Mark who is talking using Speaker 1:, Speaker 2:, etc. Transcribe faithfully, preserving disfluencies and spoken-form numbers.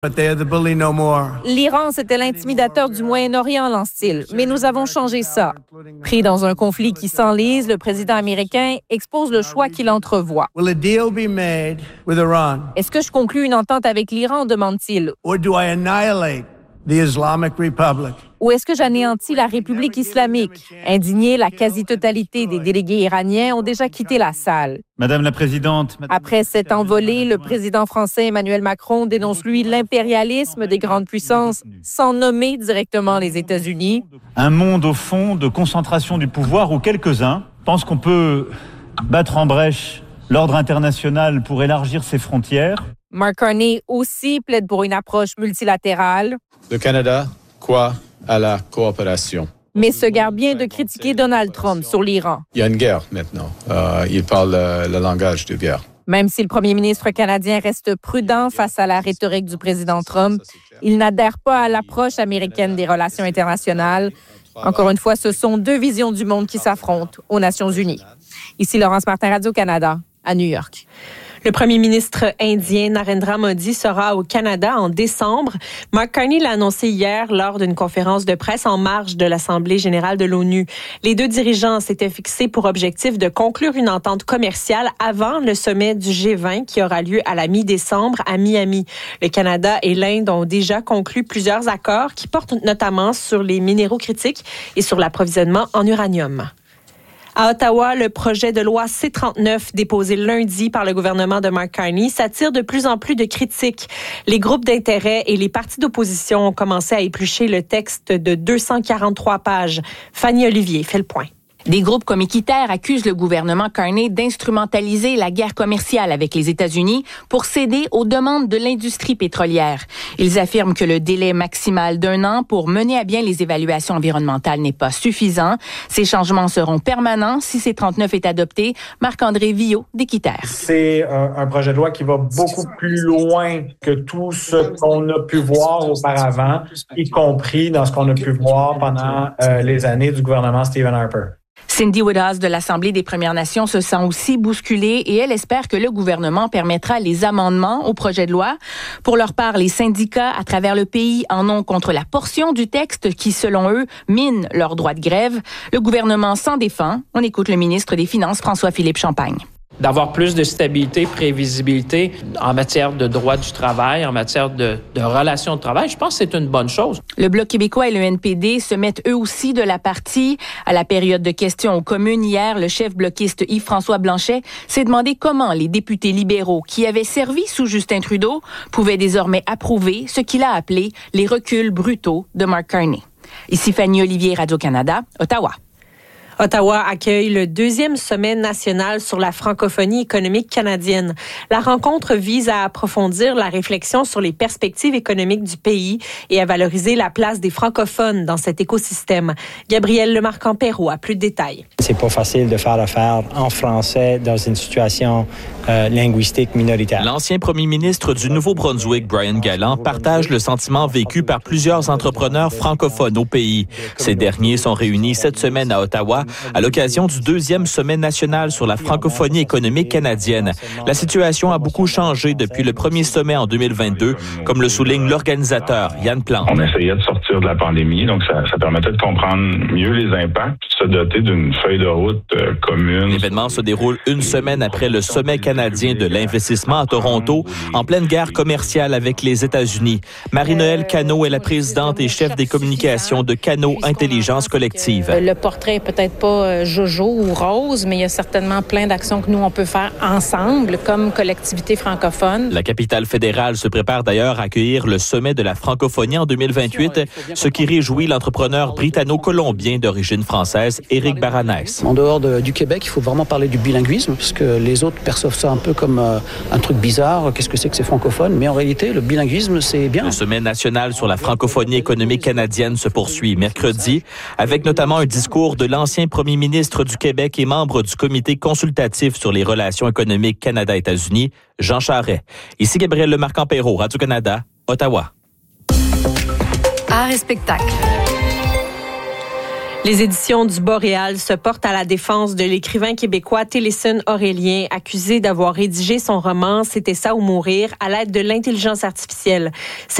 Speaker 1: But they are the bully no more.
Speaker 2: L'Iran, c'était l'intimidateur du Moyen-Orient, lance-t-il. Mais nous avons changé ça. Pris dans un conflit qui s'enlise, le président américain expose le choix qu'il entrevoit.
Speaker 1: Will a deal be made with Iran?
Speaker 2: Est-ce que je conclus une entente avec l'Iran, demande-t-il?
Speaker 1: Or do I annihilate the Islamic Republic?
Speaker 2: Ou est-ce que j'anéantis la République islamique? Indignés, la quasi-totalité des délégués iraniens ont déjà quitté la salle.
Speaker 3: Madame la Présidente... Madame...
Speaker 2: Après cette envolée, le président français Emmanuel Macron dénonce, lui, l'impérialisme des grandes puissances sans nommer directement les États-Unis.
Speaker 3: Un monde, au fond, de concentration du pouvoir où quelques-uns pensent qu'on peut battre en brèche l'ordre international pour élargir ses frontières.
Speaker 2: Mark Carney aussi plaide pour une approche multilatérale.
Speaker 4: Le Canada croit à la coopération.
Speaker 2: Mais se garde bien de critiquer Donald Trump sur l'Iran.
Speaker 4: Il y a une guerre maintenant. Euh, il parle euh, le langage de guerre.
Speaker 2: Même si le premier ministre canadien reste prudent face à la rhétorique du président Trump, il n'adhère pas à l'approche américaine des relations internationales. Encore une fois, ce sont deux visions du monde qui s'affrontent aux Nations unies. Ici Laurence Martin, Radio-Canada, à New York.
Speaker 5: Le premier ministre indien Narendra Modi sera au Canada en décembre. Mark Carney l'a annoncé hier lors d'une conférence de presse en marge de l'Assemblée générale de l'ONU. Les deux dirigeants s'étaient fixés pour objectif de conclure une entente commerciale avant le sommet du G vingt qui aura lieu à la mi-décembre à Miami. Le Canada et l'Inde ont déjà conclu plusieurs accords qui portent notamment sur les minéraux critiques et sur l'approvisionnement en uranium. À Ottawa, le projet de loi C trente-neuf déposé lundi par le gouvernement de Mark Carney s'attire de plus en plus de critiques. Les groupes d'intérêt et les partis d'opposition ont commencé à éplucher le texte de deux cent quarante-trois pages. Fanny Olivier fait le point.
Speaker 6: Des groupes comme Équiterre accusent le gouvernement Carney d'instrumentaliser la guerre commerciale avec les États-Unis pour céder aux demandes de l'industrie pétrolière. Ils affirment que le délai maximal d'un an pour mener à bien les évaluations environnementales n'est pas suffisant. Ces changements seront permanents si C trente-neuf est adopté. Marc-André Villot d'Équiterre.
Speaker 7: C'est un, un projet de loi qui va beaucoup plus loin que tout ce qu'on a pu voir auparavant, y compris dans ce qu'on a pu voir pendant euh, les années du gouvernement Stephen Harper.
Speaker 6: Cindy Woodhouse de l'Assemblée des Premières Nations se sent aussi bousculée et elle espère que le gouvernement permettra les amendements au projet de loi. Pour leur part, les syndicats à travers le pays en ont contre la portion du texte qui, selon eux, mine leur droit de grève. Le gouvernement s'en défend. On écoute le ministre des Finances, François-Philippe Champagne.
Speaker 8: D'avoir plus de stabilité, prévisibilité en matière de droit du travail, en matière de, de relations de travail, je pense que c'est une bonne chose.
Speaker 6: Le Bloc québécois et le N P D se mettent eux aussi de la partie. À la période de questions aux communes hier, le chef bloquiste Yves-François Blanchet s'est demandé comment les députés libéraux qui avaient servi sous Justin Trudeau pouvaient désormais approuver ce qu'il a appelé les reculs brutaux de Mark Carney. Ici Fanny Olivier, Radio-Canada, Ottawa.
Speaker 5: Ottawa accueille le deuxième sommet national sur la francophonie économique canadienne. La rencontre vise à approfondir la réflexion sur les perspectives économiques du pays et à valoriser la place des francophones dans cet écosystème. Gabriel Lemarque-Ampero a plus de détails.
Speaker 9: C'est pas facile de faire affaire en français dans une situation euh, linguistique minoritaire.
Speaker 10: L'ancien premier ministre du Nouveau-Brunswick, Brian Gallant, partage le sentiment vécu par plusieurs entrepreneurs francophones au pays. Ces derniers sont réunis cette semaine à Ottawa à l'occasion du deuxième sommet national sur la francophonie économique canadienne. La situation a beaucoup changé depuis le premier sommet en deux mille vingt-deux, comme le souligne l'organisateur Yann Plante.
Speaker 11: On essayait de sortir de la pandémie, donc ça, ça permettait de comprendre mieux les impacts, puis de se doter d'une feuille de route euh, commune.
Speaker 10: L'événement se déroule une semaine après le sommet canadien de l'investissement à Toronto, en pleine guerre commerciale avec les États-Unis. Marie-Noëlle Cano est la présidente et chef des communications de Cano Intelligence Collective.
Speaker 12: Le portrait est peut-être pas jojo ou rose, mais il y a certainement plein d'actions que nous, on peut faire ensemble comme collectivité francophone.
Speaker 10: La capitale fédérale se prépare d'ailleurs à accueillir le sommet de la francophonie en deux mille vingt-huit, ce qui réjouit l'entrepreneur britanno-colombien d'origine française, Éric Baranès.
Speaker 13: En dehors de, du Québec, il faut vraiment parler du bilinguisme, parce que les autres perçoivent ça un peu comme euh, un truc bizarre. Qu'est-ce que c'est que c'est francophone? Mais en réalité, le bilinguisme, c'est bien.
Speaker 10: Le sommet national sur la francophonie économique canadienne se poursuit mercredi, avec notamment un discours de l'ancien premier ministre du Québec et membre du comité consultatif sur les relations économiques Canada-États-Unis, Jean Charest. Ici Gabriel Lemarque-Ampero, Radio-Canada, Ottawa.
Speaker 14: Art et spectacle.
Speaker 5: Les éditions du Boréal se portent à la défense de l'écrivain québécois Téléson Aurélien, accusé d'avoir rédigé son roman « C'était ça ou mourir » à l'aide de l'intelligence artificielle.